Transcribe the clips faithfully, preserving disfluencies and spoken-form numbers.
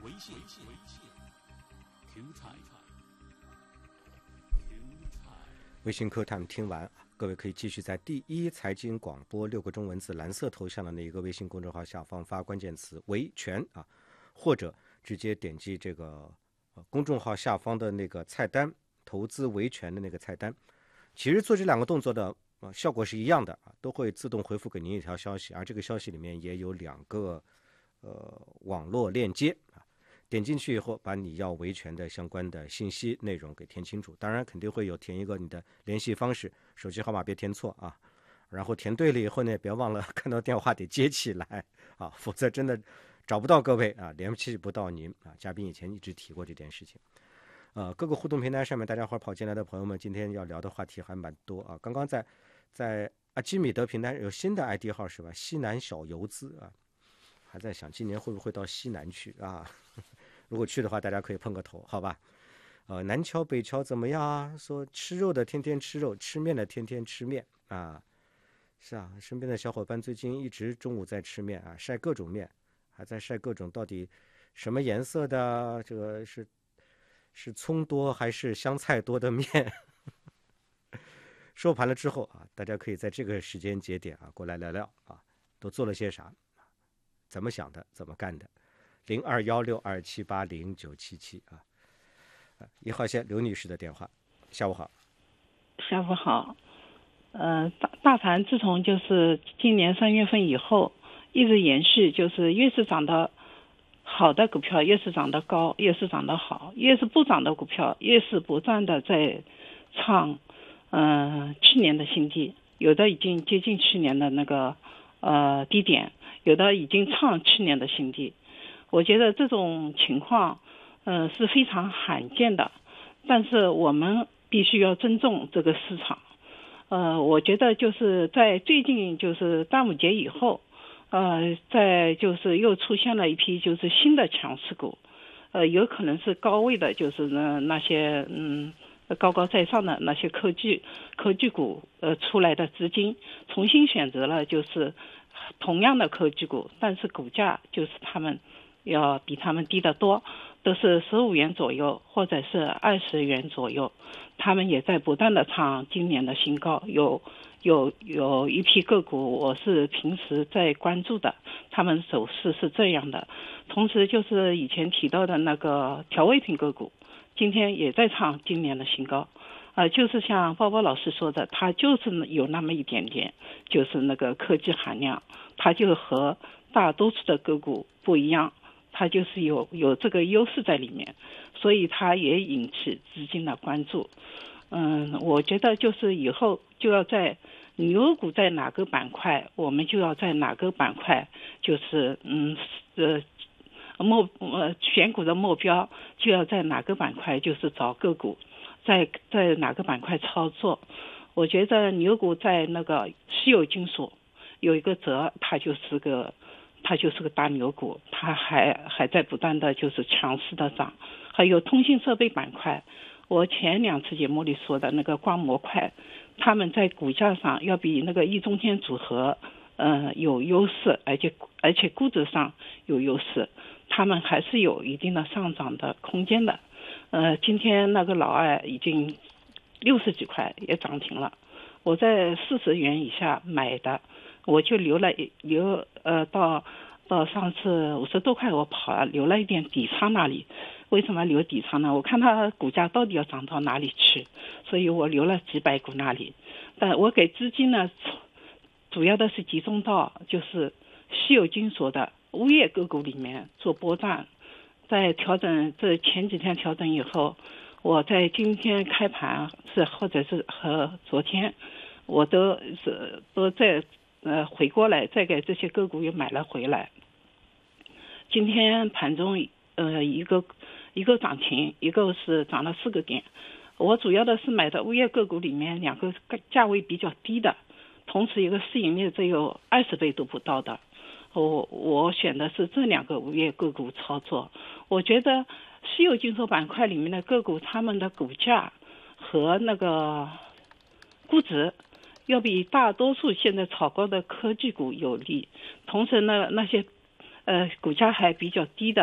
微信 Q 菜微信课堂听完，各位可以继续在第一财经广播六个中文字蓝色头像的那一个微信公众号下方发关键词维权啊，或者直接点击这个、呃、公众号下方的那个菜单投资维权的那个菜单。其实做这两个动作的、呃、效果是一样的啊，都会自动回复给您一条消息，而这个消息里面也有两个呃网络链接啊。点进去以后，把你要维权的相关的信息内容给填清楚，当然肯定会有填一个你的联系方式，手机号码别填错啊。然后填对了以后呢，别忘了看到电话得接起来啊，否则真的找不到各位啊，联系不到您啊。嘉宾以前一直提过这件事情。呃，各个互动平台上面，大家伙跑进来的朋友们，今天要聊的话题还蛮多啊。刚刚在在阿基米德平台有新的 I D 号是吧？西南小游资啊，还在想今年会不会到西南去啊？如果去的话，大家可以碰个头，好吧？呃，南桥北桥怎么样啊？说吃肉的天天吃肉，吃面的天天吃面啊。是啊，身边的小伙伴最近一直中午在吃面啊，晒各种面，还在晒各种到底什么颜色的，这个是是葱多还是香菜多的面。收盘了之后啊，大家可以在这个时间节点啊过来聊聊啊，都做了些啥，怎么想的，怎么干的。零二幺六二七八零九七七啊，一号线刘女士的电话，下午好。 下午好。呃，大大盘自从就是今年三月份以后，一直延续，就是越是涨得好的股票越是涨得高，越是涨得好，越是不涨的股票越是不断的在创呃去年的新低，有的已经接近去年的那个呃低点，有的已经创去年的新低。我觉得这种情况呃是非常罕见的，但是我们必须要尊重这个市场。呃，我觉得就是在最近就是端午节以后，呃，在就是又出现了一批就是新的强势股，呃，有可能是高位的，就是那那些嗯高高在上的那些科技科技股呃出来的资金，重新选择了就是同样的科技股，但是股价就是他们要比他们低得多，都是十五元左右或者是二十元左右，他们也在不断的创今年的新高。有有有一批个股我是平时在关注的，他们走势是这样的。同时就是以前提到的那个调味品个股，今天也在创今年的新高。呃，就是像包包老师说的，它就是有那么一点点，就是那个科技含量，它就和大多数的个股不一样，它就是有有这个优势在里面，所以它也引起资金的关注。嗯，我觉得就是以后就要在牛股在哪个板块，我们就要在哪个板块，就是嗯呃目呃选股的目标就要在哪个板块，就是找个股。在在哪个板块操作。我觉得牛股在那个稀有金属有一个折，它就是个它就是个大牛股，它还还在不断的就是强势的涨。还有通信设备板块，我前两次节目里说的那个光模块，他们在股价上要比那个一中天组合呃有优势，而且而且估值上有优势，他们还是有一定的上涨的空间的。呃，今天那个老二已经六十几块也涨停了，我在四十元以下买的，我就留了留呃到到上次五十多块我跑了，留了一点底仓那里。为什么留底仓呢？我看它股价到底要涨到哪里去，所以我留了几百股那里。但我给资金呢，主要的是集中到就是稀有金属的物业个股里面做波段。在调整这前几天调整以后，我在今天开盘是或者是和昨天，我都是都在呃回过来，再给这些个股又买了回来。今天盘中呃一个一个涨停，一个是涨了四个点。我主要的是买的物业个股里面两个价位比较低的，同时一个市盈率只有二十倍都不到的。我我选的是这两个物业个股操作。我觉得稀有金属板块里面的个股，他们的股价和那个估值要比大多数现在炒高的科技股有利。同时呢，那些呃股价还比较低的，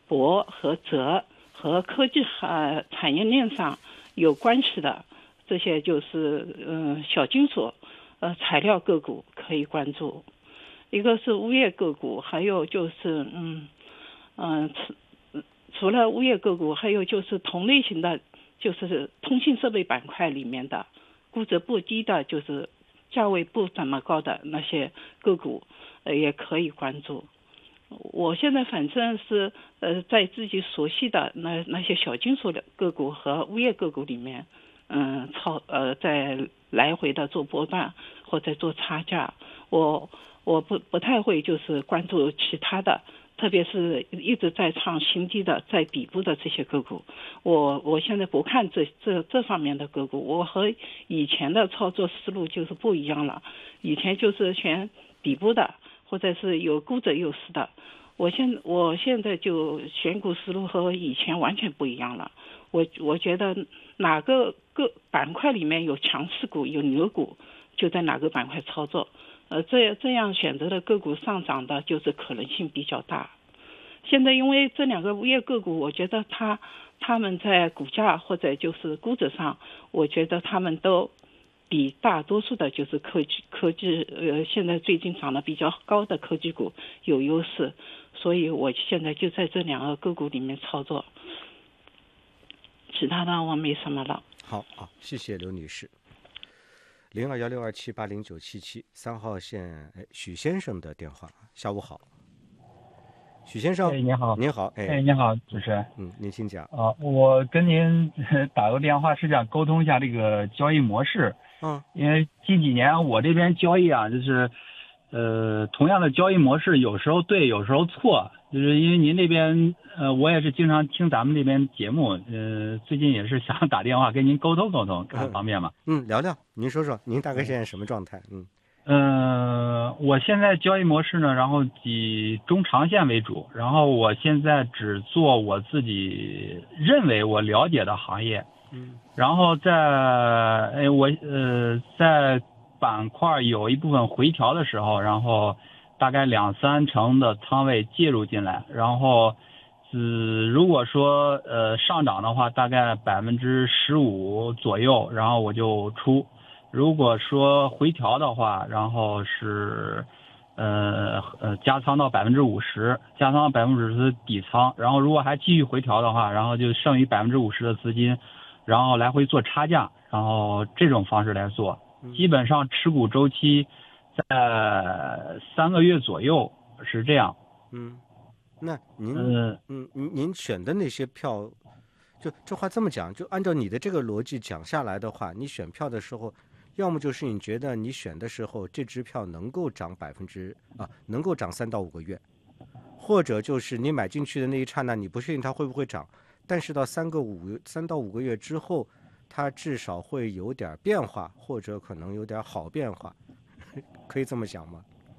铂和锗和科技呃产业链上有关系的这些就是嗯、呃、小金属呃材料个股可以关注。一个是物业个股，还有就是嗯嗯、呃、除了物业个股，还有就是同类型的，就是通信设备板块里面的估值不低的，就是价位不怎么高的那些个股，呃也可以关注。我现在反正是呃在自己熟悉的那那些小金属的个股和物业个股里面，嗯操呃在来回的做波段或者做差价，我我不不太会就是关注其他的，特别是一直在创新低的在底部的这些个股，我我现在不看这这这方面的个股，我和以前的操作思路就是不一样了，以前就是选底部的或者是有估值优势的，我现我现在就选股思路和以前完全不一样了。我我觉得哪个个板块里面有强势股有牛股，就在哪个板块操作，呃这这样选择的个股上涨的就是可能性比较大。现在因为这两个物业个股，我觉得它他们在股价或者就是估值上，我觉得他们都比大多数的就是科技科技呃现在最近涨得比较高的科技股有优势，所以我现在就在这两个个股里面操作，其他的我没什么了。 好啊，谢谢刘女士。零二幺六二七八零九七七三号线，哎，许先生的电话。下午好，许先生。 哎，您好。 您好，哎， 哎，您好，主持人。 嗯，您请讲。 啊，我跟您打个电话是想沟通一下这个交易模式。 嗯， 因为近几年我这边交易啊，就是，呃，同样的交易模式，有时候对，有时候错。就是因为您这边，呃，我也是经常听咱们这边节目，呃，最近也是想打电话跟您沟通沟通，看方便吗？ 嗯，聊聊，您说说，您大概现在什么状态？嗯。 呃，我现在交易模式呢，然后以中长线为主，然后我现在只做我自己认为我了解的行业， 嗯， 然后在哎我呃在板块有一部分回调的时候，然后大概两三成的仓位介入进来，然后呃如果说呃上涨的话，大概百分之十五左右，然后我就出。如果说回调的话，然后是，呃呃加仓到百分之五十，加仓到百分之五十的底仓，然后如果还继续回调的话，然后就剩余百分之五十的资金，然后来回做差价，然后这种方式来做，基本上持股周期在三个月左右是这样。 嗯，那您嗯嗯您您选的那些票，就这话这么讲，就按照你的这个逻辑讲下来的话，你选票的时候。要么就是你觉得你选的时候这支票能够涨百分之啊，能够涨三到五个月，或者就是你买进去的那一刹那你不确定它会不会涨，但是到三个五三到五个月之后，它至少会有点变化，或者可能有点好变化，可以这么讲吗？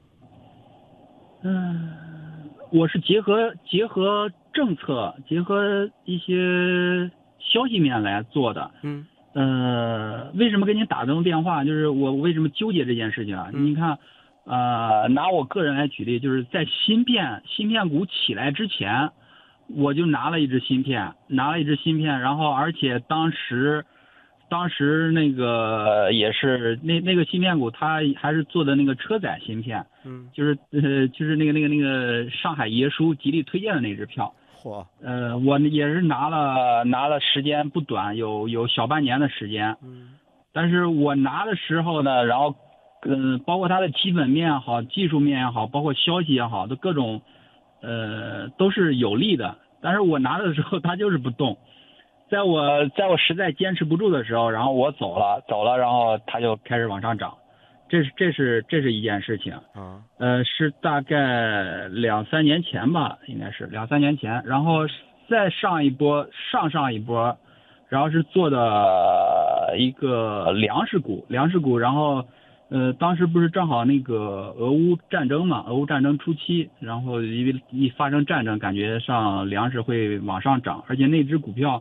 嗯，我是结合结合政策，结合一些消息面来做的。 嗯。 呃，为什么给您打这通电话？就是我为什么纠结这件事情啊？ 嗯、 你看，呃，拿我个人来举例，就是在芯片芯片股起来之前，我就拿了一只芯片，拿了一只芯片，然后而且当时，当时那个也是那那个芯片股，它还是做的那个车载芯片， 嗯， 就是呃就是那个那个那个上海爷叔极力推荐的那只票。呃，我也是拿了拿了时间不短，有有小半年的时间。 嗯， 但是我拿的时候呢，然后，嗯、呃，包括它的基本面也好，技术面也好，包括消息也好，都各种，呃，都是有利的。但是我拿的时候，它就是不动。在我在我实在坚持不住的时候，然后我走了，走了，然后它就开始往上涨。这是这是这是一件事情啊， 呃，是大概两三年前吧，应该是两三年前，然后再上一波，上上一波，然后是做的一个粮食股，粮食股，然后呃，当时不是正好那个俄乌战争嘛，俄乌战争初期，然后因为一发生战争，感觉上粮食会往上涨，而且那只股票。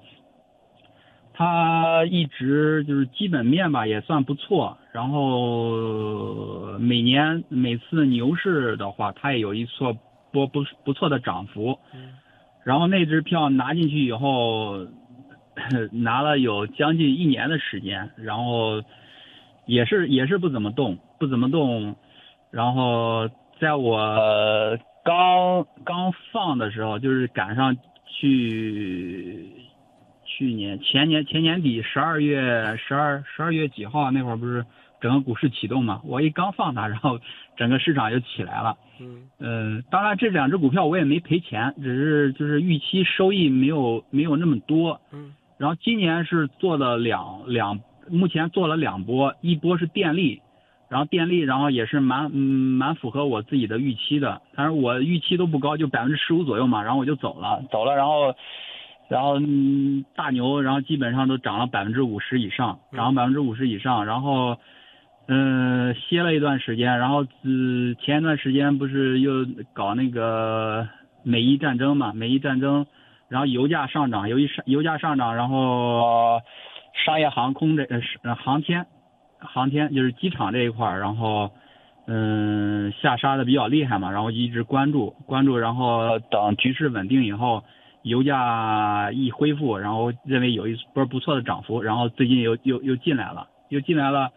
它一直就是基本面吧也算不错，然后每年每次牛市的话，它也有一错波不不错的涨幅。 然后那支票拿进去以后，拿了有将近一年的时间，然后也是也是不怎么动，不怎么动。然后在我刚刚放的时候，就是赶上去去年前年前年底十二月十二十二月几号那会儿不是整个股市启动嘛？我一刚放它，然后整个市场就起来了。嗯嗯、呃，当然这两只股票我也没赔钱，只是就是预期收益没有没有那么多。嗯，然后今年是做了两两，目前做了两波，一波是电力。然后电力，然后也是蛮嗯蛮符合我自己的预期的，但是我预期都不高，就百分之十五左右嘛，然后我就走了，走了，然后，然后嗯大牛，然后基本上都涨了百分之五十以上，涨了百分之五十以上，然后，嗯、呃、歇了一段时间，然后呃前一段时间不是又搞那个美伊战争嘛，美伊战争，然后油价上涨，由于上油价上涨，然后商业航空这呃航天。航天就是机场这一块，然后，嗯，下杀的比较厉害嘛，然后一直关注关注，然后等局势稳定以后，油价一恢复，然后认为有一波不错的涨幅，然后最近又又又进来了，又进来了，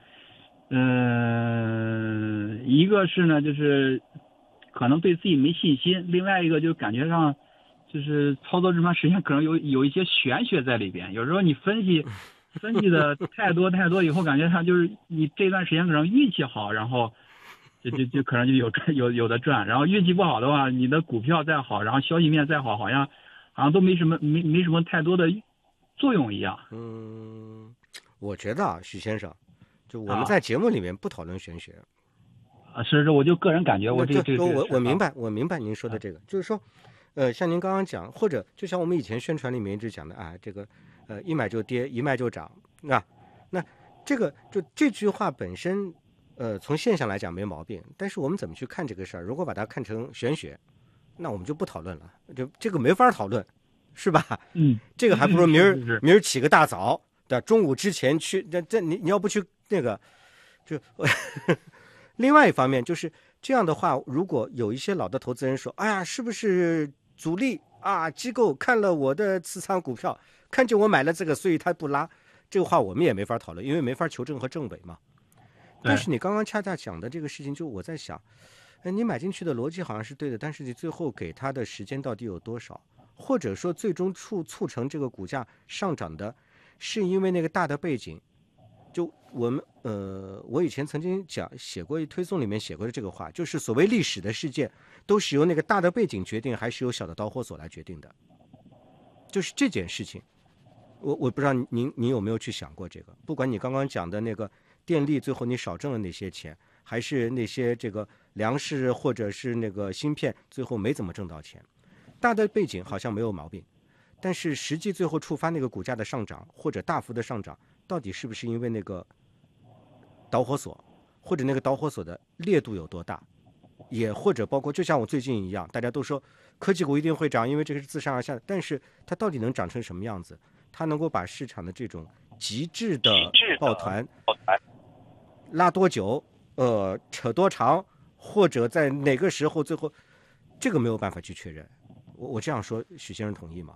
嗯，一个是呢，就是可能对自己没信心，另外一个就感觉上，就是操作这段时间可能有有一些玄学在里边，有时候你分析。分析的太多太多以后，感觉上就是你这段时间可能运气好，然后就就就可能就有有有的赚，然后运气不好的话，你的股票再好，然后消息面再好，好像好像都没什么没没什么太多的作用一样。 嗯，我觉得啊，许先生，就我们在节目里面不讨论玄学。 啊，是是，我就个人感觉，我这这我我明白，我明白您说的这个，就是说，呃，像您刚刚讲，或者就像我们以前宣传里面一直讲的啊，这个。呃，一买就跌，一卖就涨，啊，那这个就这句话本身，呃，从现象来讲没毛病，但是我们怎么去看这个事儿？如果把它看成玄学，那我们就不讨论了，就这个没法讨论，是吧？ 嗯， 这个还不如明儿、嗯、明儿起个大早的，中午之前去，这这你你要不去那个，就另外一方面就是这样的话，如果有一些老的投资人说，哎呀，是不是主力啊机构看了我的持仓股票？看见我买了这个，所以他不拉，这个话我们也没法讨论，因为没法求证和证伪嘛。但是你刚刚恰恰讲的这个事情，就我在想，哎，你买进去的逻辑好像是对的，但是你最后给他的时间到底有多少？或者说最终促促成这个股价上涨的，是因为那个大的背景？就我们呃，我以前曾经讲写过推送里面写过的这个话，就是所谓历史的事件都是由那个大的背景决定，还是由小的导火索来决定的？就是这件事情。我我不知道您您有没有去想过这个？不管你刚刚讲的那个电力，最后你少挣了那些钱，还是那些这个粮食或者是那个芯片，最后没怎么挣到钱，大的背景好像没有毛病，但是实际最后触发那个股价的上涨或者大幅的上涨，到底是不是因为那个导火索，或者那个导火索的烈度有多大？也或者包括就像我最近一样，大家都说科技股一定会涨，因为这个是自上而下的，但是它到底能长成什么样子？它能够把市场的这种极致的抱团拉多久，呃，扯多长，或者在哪个时候最后，这个没有办法去确认。我我这样说，许先生同意吗？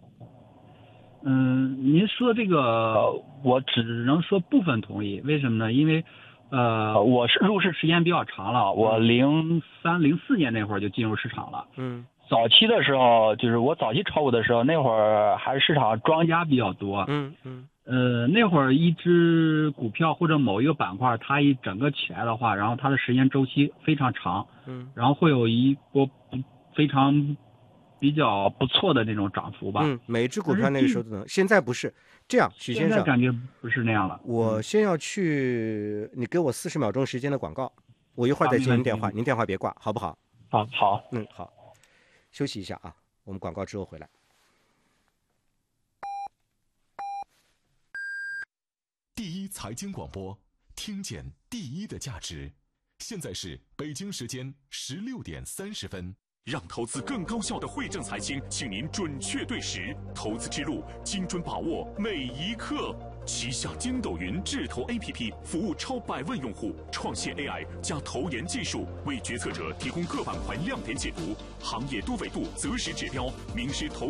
嗯，您说这个我只能说部分同意，为什么呢？因为呃，我是入市时间比较长了，我零三零四年那会儿就进入市场了。嗯。早期的时候，就是我早期炒股的时候，那会儿还是市场庄家比较多。嗯嗯。呃，那会儿一只股票或者某一个板块，它一整个起来的话，然后它的时间周期非常长。嗯。然后会有一波非常比较不错的那种涨幅吧。 嗯，每只股票那个时候都能。现在不是这样，许先生。 现在感觉不是那样了。 我先要去，你给我四十秒钟时间的广告，我一会儿再接您电话，您电话别挂，好不好？ 好，好。 嗯，好。休息一下啊，我们广告之后回来。 第一财经广播，听见第一的价值。现在是北京时间十六点三十分。让投资更高效的汇正财经，请您准确对时，投资之路精准把握每一刻。 旗下筋斗云智投 A P P 服务超百万用户，创新 A I 加投研技术，为决策者提供各板块亮点解读、行业多维度择时指标、名师投